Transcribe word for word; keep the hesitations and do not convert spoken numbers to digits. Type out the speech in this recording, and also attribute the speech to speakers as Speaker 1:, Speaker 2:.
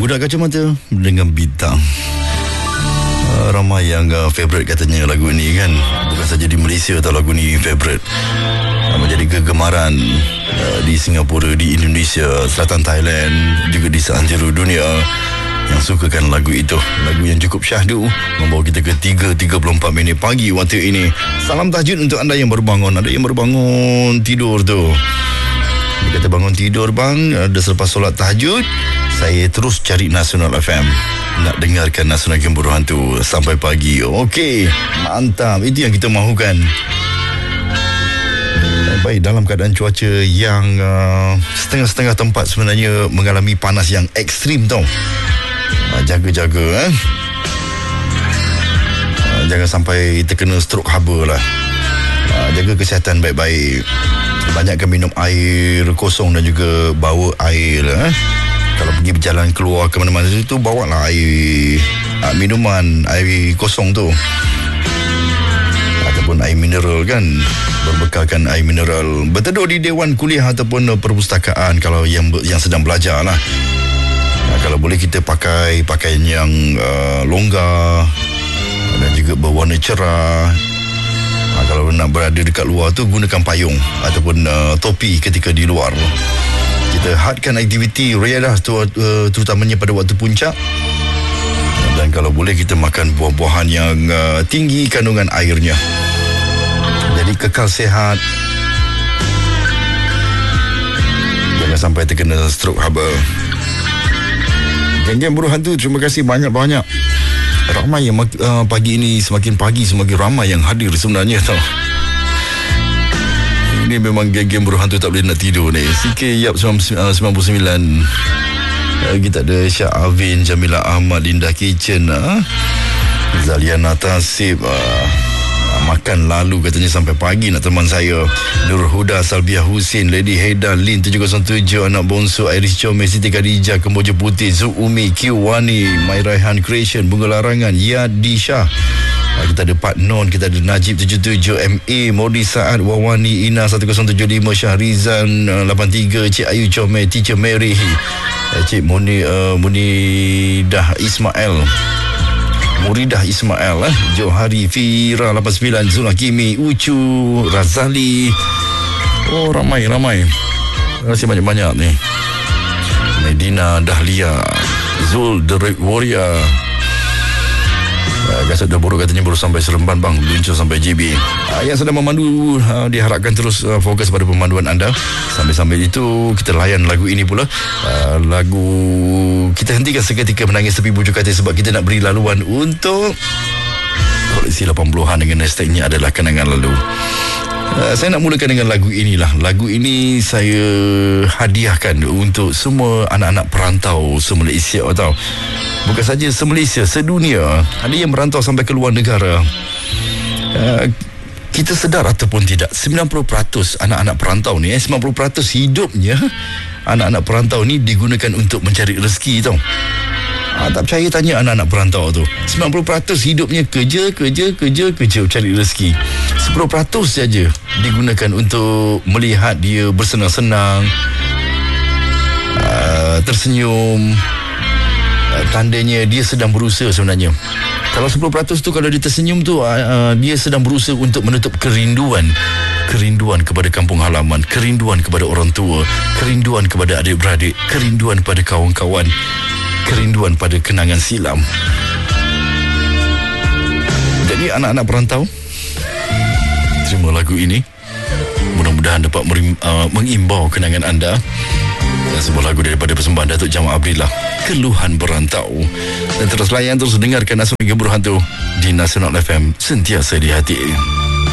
Speaker 1: Budak Kacamata dengan Bintang. Uh, ramai yang uh, favourite katanya lagu ni kan. Bukan saja di Malaysia atau lagu ni favourite, uh, menjadi kegemaran uh, di Singapura, di Indonesia, selatan Thailand, juga di seantero dunia yang sukakan lagu itu. Lagu yang cukup syahdu membawa kita ke tiga tiga puluh empat minit pagi waktu ini. Salam tahajud untuk anda yang baru bangun. Ada yang baru bangun tidur tu, dia kata bangun tidur bang, ada selepas solat tahajud saya terus cari Nasional F M, nak dengarkan Nasional Gembor Hantu sampai pagi. Okey, mantap, itu yang kita mahukan. Baik, dalam keadaan cuaca yang uh, setengah-setengah tempat sebenarnya mengalami panas yang ekstrim tau. uh, Jaga-jaga eh? uh, Jangan sampai terkena stroke haba lah. uh, Jaga kesihatan baik-baik. Banyakkan minum air kosong dan juga bawa air eh? Kalau pergi berjalan keluar ke mana-mana tu, bawa lah air, uh, minuman, air kosong tu, ataupun air mineral kan. Berbekalkan air mineral. Berteduh di dewan kuliah ataupun perpustakaan kalau yang yang sedang belajar lah. uh, Kalau boleh kita pakai pakaian yang uh, longgar dan juga berwarna cerah. Ha, kalau nak berada dekat luar tu, gunakan payung ataupun uh, topi ketika di luar. Kita hadkan aktiviti riadah tu, uh, terutamanya pada waktu puncak. Dan kalau boleh kita makan buah-buahan yang uh, tinggi kandungan airnya. Jadi kekal sihat. Jangan sampai terkena stroke haba. Geng-geng Buruh Hantu, terima kasih banyak-banyak. Ramai yang uh, pagi ini, semakin pagi semakin ramai yang hadir sebenarnya tau. Ini memang geng-geng Buruh Hantu tak boleh nak tidur ni. C K Yap sembilan puluh sembilan. uh, Kita ada Syah Avin, Jamila Ahmad, Linda Kitchen, uh. Zaliana Tasib, uh. makan lalu katanya sampai pagi nak teman saya. Nur Huda, Salbiah Husin, Lady Haida, Lin tujuh kosong tujuh, Anak Bonsu, Iris Chome, Siti Khadijah, Kemboja Putih, Zuumi, Kiwani, My Raihan Creation, Bunga Larangan, Yadi Shah. Kita ada Pak Non, kita ada Najib tujuh tujuh, M A, Modi Saad, Wawani, Ina satu kosong tujuh lima, Syahrizan lapan tiga, Cik Ayu Chome, Teacher Mary, Cik Muni, uh, Munidah Ismail, Muridah Ismail, eh? Johari, Fira lapan sembilan, Zulakimi, Ucu, Razali. Oh, ramai-ramai. Terima kasih banyak-banyak ni. Medina Dahlia, Zul, The Red Warrior. Uh, Gasat dah buruk katanya baru sampai Seremban bang, luncur sampai J B. Uh, yang sedang memandu uh, diharapkan terus uh, fokus pada pemanduan anda. Sambil-sambil itu kita layan lagu ini pula. Uh, lagu kita hentikan seketika menangis tepi bujuk hati sebab kita nak beri laluan untuk koleksi lapan puluhan dengan hashtagnya adalah kenangan lalu. Uh, saya nak mulakan dengan lagu inilah. Lagu ini saya hadiahkan untuk semua anak-anak perantau se-Malaysia tau. Bukan saja se-Malaysia, sedunia. Ada yang merantau sampai ke luar negara. Uh, kita sedar ataupun tidak, sembilan puluh peratus anak-anak perantau ni, eh, sembilan puluh peratus hidupnya anak-anak perantau ni digunakan untuk mencari rezeki tau. Ha, tak percaya tanya anak-anak perantau tu. sembilan puluh peratus hidupnya kerja, kerja, kerja, kerja cari rezeki. sepuluh peratus saja digunakan untuk melihat dia bersenang-senang, uh, tersenyum. Uh, tandanya dia sedang berusaha sebenarnya. Kalau sepuluh peratus tu kalau dia tersenyum tu, uh, uh, dia sedang berusaha untuk menutup kerinduan. Kerinduan kepada kampung halaman, kerinduan kepada orang tua, kerinduan kepada adik-beradik, kerinduan pada kawan-kawan, kerinduan pada kenangan silam. Jadi anak-anak perantau, terima lagu ini. Mudah-mudahan dapat merim, uh, mengimbau kenangan anda. Dan sebuah lagu daripada persembahan Datuk Jamal Abdillah, Keluhan Berantau. Dan terus layan, terus dengarkan Nasional Gembor Hantu di Nasional F M, sentiasa di hati.